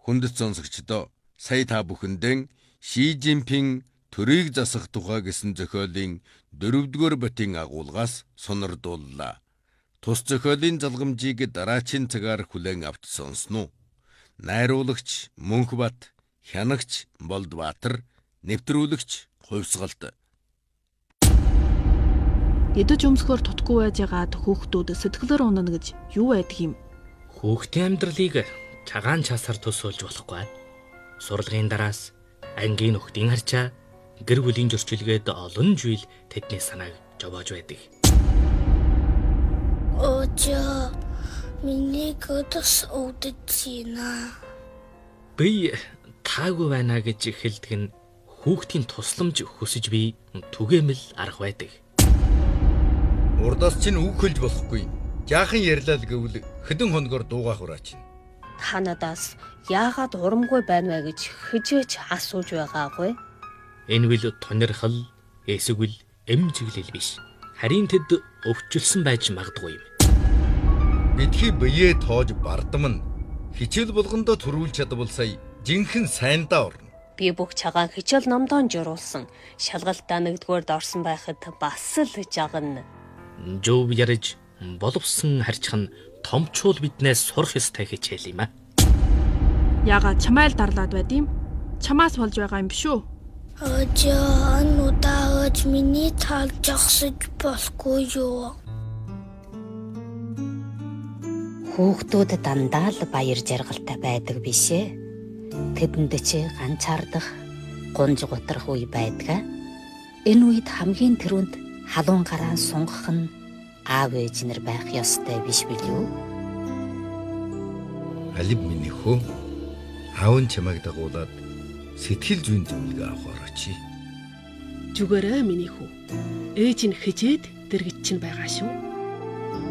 Хүндэт сонсогчдоо сая та бүхэндээ Ши Жинпин төрийг засах тухай гэсэн зохиолын 4-р батын агуулгаас сонирдууллаа. Тус зохиолын залгамжийг дараачийн цагаар хүлээн авч сонсноо. Найруулагч Мөнхбат, хянагч Болдбаатар, нэвтрүүлэгч Хувьсгалт. Идэж өмсгөр тутгүй байж байгаад хүүхдүүд сэтгэлээр унана гэж юу байдаг юм? Хүүхдийн амьдралыг цагаан часаар төсөөлж болохгүй. Сурлагын дараас ангийн нөхдийн харчаа, гэр бүлийн зөрчилгээд олон зүйл тэдний санааг жовоож байдаг. Очоо, миний годос өвдөж Би таагүй байна гэж хэлдэг нь хүүхдийн тусламж хүсэж би түгээмэл арга байдаг. Урдаас чинь үг хэлж болохгүй. Жаахан ярьлаа л гэвэл хэдэн хоногор дуугаах ураач. Та надаас яагаад урамгүй байна вэ гэж хижээж асууж байгаагүй. Энэ үл тонирхол, эсвэл эмзэглэл биш. Харин тэд өвчлсөн байж магадгүй юм. Бидний биеэ тоож бардам нь хичээл болгондоо төрүүлж чадвал сая жинхэнэ сайндаа орно. Би бүх цагаан хичээл номдоо журуулсан. Шалгалтаа нэгдүгээрд орсон байхад бас л жагна. Жов ярьж боловсон харьцах нь томчуул биднээс сурах ёстой хичээл юм аа. Яагаад чамайл дарлаад байд юм? Чамаас болж байгаа юм биш үү? Очоо, нутаагч миний тал жагсаж болохгүй юу? Хүүхдүүд дандаа л баяр жаргалтай байдаг биш ээ. Тэдэнд чи ганцаардах, гунж гутрах үе байдаг. Энэ үед хамгийн түрүүнд халуун гараа сунгах нь аав ээж нар байх ёстой биш билүү? Алив миний хөө. Аав нь чамайг дагуулад сэтгэл зүйн зөвлөгөө авах орооч. Зүгээрээ миний хүү. Ээж нь хижээд дэргэж чинь байгаа шүү.